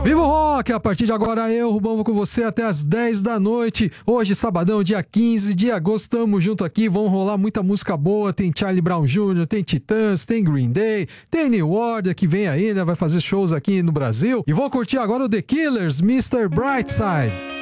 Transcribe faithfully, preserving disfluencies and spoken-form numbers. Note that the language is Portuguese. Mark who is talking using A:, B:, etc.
A: Viva o Rock! A partir de agora eu, Rubão, vou com você até as dez da noite. Hoje, sabadão, dia quinze de agosto, tamo junto aqui. Vamos rolar muita música boa. Tem Charlie Brown júnior, tem Titãs, tem Green Day, tem New Order que vem aí, né? Vai fazer shows aqui no Brasil. E vou curtir agora o The Killers, mister Brightside.